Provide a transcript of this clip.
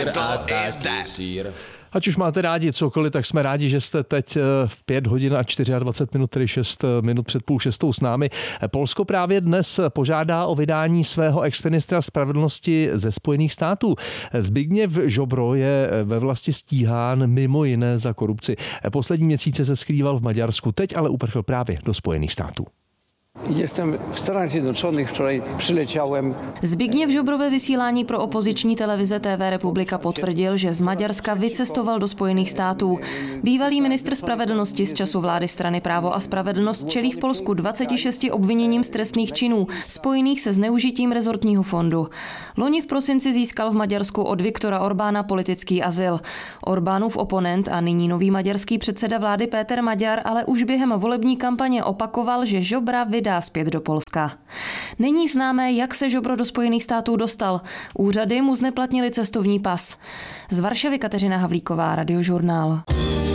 Ať už máte rádi cokoliv, tak jsme rádi, že jste teď v 5 hodin a 24 minut, tedy 6 minut před 5:30 s námi. Polsko právě dnes požádá o vydání svého exministra spravedlnosti ze Spojených států. Zbigněv Ziobro je ve vlasti stíhán mimo jiné za korupci. Poslední měsíce se skrýval v Maďarsku, teď ale uprchl právě do Spojených států. Jestem v Stanach Zjednoczonych, wczoraj przyleciałem. Zbigněv Ziobro ve vysílání pro opoziční televize TV Republika potvrdil, že z Maďarska vycestoval do Spojených států. Bývalý ministr spravedlnosti z času vlády strany Právo a spravedlnost čelí v Polsku 26 obviněním z trestných činů spojených se zneužitím rezortního fondu. Loni v prosinci získal v Maďarsku od Viktora Orbána politický azyl. Orbánův oponent a nyní nový maďarský předseda vlády Péter Maďar ale už během volební kampaně opakoval, že Ziobra vydá zpět do Polska. Není známé, jak se Ziobro do Spojených států dostal. Úřady mu zneplatnili cestovní pas. Z Varšavy Kateřina Havlíková, Radiožurnál.